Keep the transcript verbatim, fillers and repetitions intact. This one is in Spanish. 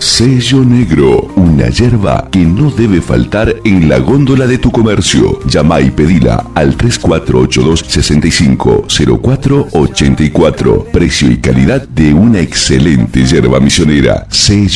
Sello Negro, una yerba que no debe faltar en la góndola de tu comercio. Llama y pedila al tres cuatro ocho dos, seis cinco cero cuatro ocho cuatro. Precio y calidad de una excelente yerba misionera. Sello